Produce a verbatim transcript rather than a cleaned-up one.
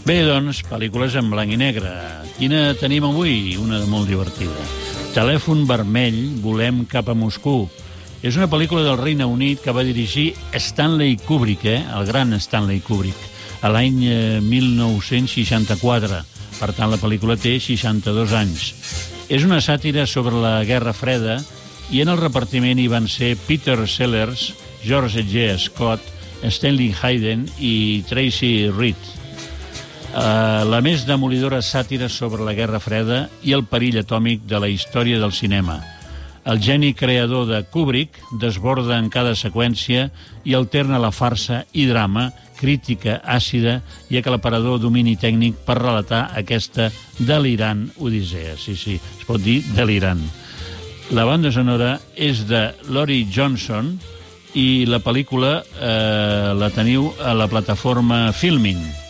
Bé, doncs, pel·lícules en blanc i negre. Quina tenim avui? Una de molt divertida. Telèfon vermell, volem cap a Moscou. És una pel·lícula del Regne Unit que va dirigir Stanley Kubrick, eh? el gran Stanley Kubrick, a l'any mil nou-cents seixanta-quatre. Per tant, la pel·lícula té seixanta-dos anys. És una sàtira sobre la Guerra Freda i en el repartiment hi van ser Peter Sellers, George G. Scott, Stanley Hayden i Tracy Reed. Uh, la més demolidora sàtira sobre la Guerra Freda i el perill atòmic de la història del cinema. El geni creador de Kubrick desborda en cada seqüència i alterna la farsa i drama, crítica àcida i aclaparador domini tècnic per relatar aquesta delirant odissea. Sí, sí, es pot dir delirant. La banda sonora és de Laurie Johnson i la pel·lícula eh, la teniu a la plataforma Filmin.